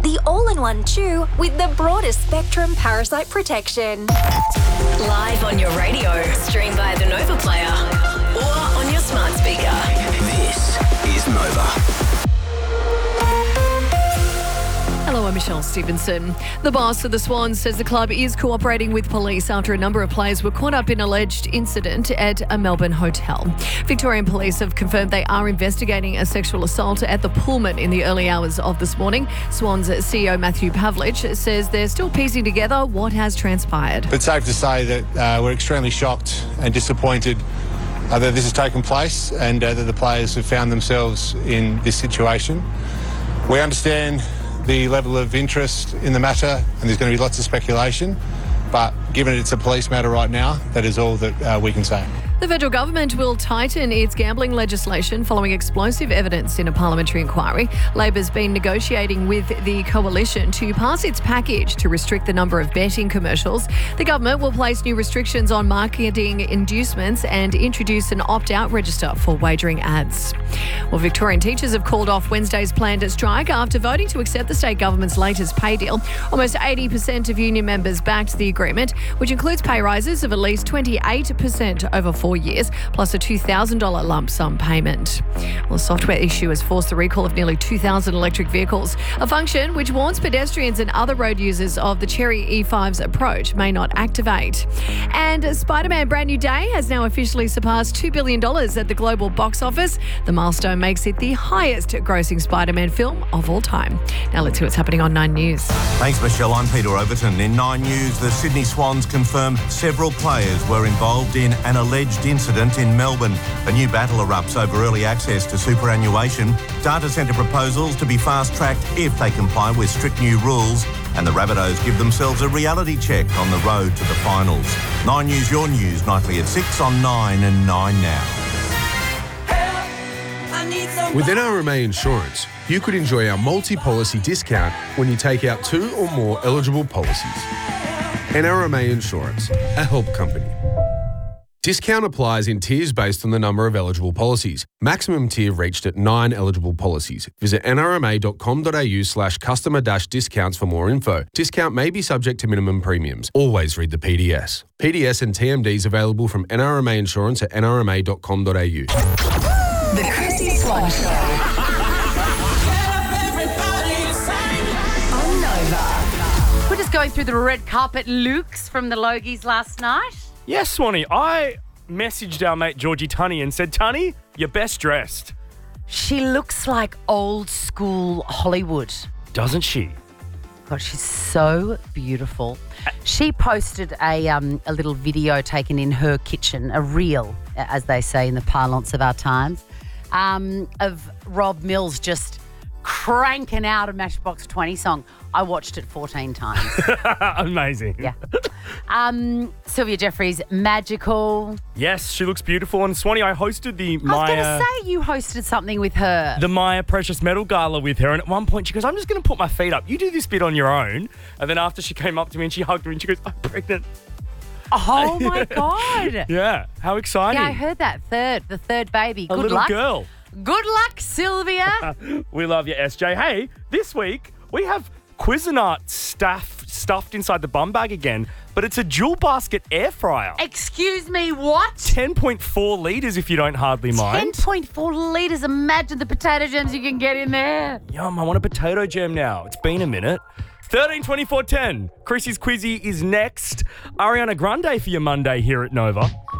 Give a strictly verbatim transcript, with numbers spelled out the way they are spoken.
the all-in-one chew with the broadest spectrum parasite protection. Live on your radio, stream via the Nova Player or on your smart speaker. This is Nova. Hello, I'm Michelle Stevenson. The boss of the Swans says the club is cooperating with police after a number of players were caught up in an alleged incident at a Melbourne hotel. Victorian police have confirmed they are investigating a sexual assault at the Pullman in the early hours of this morning. Swans C E O Matthew Pavlich says they're still piecing together what has transpired. It's safe to say that uh, we're extremely shocked and disappointed uh, that this has taken place and uh, that the players have found themselves in this situation. We understand the level of interest in the matter, and there's going to be lots of speculation, but given it's a police matter right now, that is all that uh, we can say. The federal government will tighten its gambling legislation following explosive evidence in a parliamentary inquiry. Labor's been negotiating with the coalition to pass its package to restrict the number of betting commercials. The government will place new restrictions on marketing inducements and introduce an opt-out register for wagering ads. Well, Victorian teachers have called off Wednesday's planned strike after voting to accept the state government's latest pay deal. Almost eighty percent of union members backed the agreement, which includes pay rises of at least twenty-eight percent over four years, plus a two thousand dollars lump sum payment. Well, a software issue has forced the recall of nearly two thousand electric vehicles, a function which warns pedestrians and other road users of the Chery E five's approach may not activate. And Spider-Man Brand New Day has now officially surpassed two billion dollars at the global box office. The milestone makes it the highest grossing Spider-Man film of all time. Now let's see what's happening on Nine News. Thanks, Michelle. I'm Peter Overton. In Nine News, the Sydney Swans confirm several players were involved in an alleged incident in Melbourne. A new battle erupts over early access to superannuation, data centre proposals to be fast-tracked if they comply with strict new rules, and the Rabbitohs give themselves a reality check on the road to the finals. Nine News, your news, nightly at six on Nine and Nine Now. With N R M A Insurance, you could enjoy our multi-policy discount when you take out two or more eligible policies. N R M A Insurance, a help company. Discount applies in tiers based on the number of eligible policies. Maximum tier reached at nine eligible policies. Visit n r m a dot com dot a u slash customer dash discounts for more info. Discount may be subject to minimum premiums. Always read the P D S. P D S and T M Ds available from N R M A Insurance at n r m a dot com dot a u. The Chrissy Swan Show. On Nova. We're just going through the red carpet looks from the Logies last night. Yes, Swanee. I messaged our mate Georgie Tunney and said, Tunney, you're best dressed. She looks like old school Hollywood. Doesn't she? God, she's so beautiful. She posted a um, a little video taken in her kitchen, a reel, as they say in the parlance of our times, um, of Rob Mills just cranking out a Matchbox twenty song. I watched it fourteen times. Amazing. Yeah. Um, Sylvia Jeffries, magical. Yes, she looks beautiful. And Swanee, I hosted the I was Maya... going to say you hosted something with her. The Maya Precious Metal Gala with her. And at one point she goes, I'm just going to put my feet up. You do this bit on your own. And then after she came up to me and she hugged me and she goes, I'm pregnant. Oh, my God. Yeah. How exciting. Yeah, I heard that. Third, the third baby. A Good little luck. girl. Good luck, Sylvia. We love you, S J. Hey, this week we have Cuisinart staff stuffed inside the bum bag again, but it's a dual basket air fryer. Excuse me, what? ten point four litres if you don't hardly mind. ten point four litres. Imagine the potato gems you can get in there. Yum, I want a potato gem now. It's been a minute. thirteen twenty-four ten. Chrissy's Quizzy is next. Ariana Grande for your Monday here at Nova.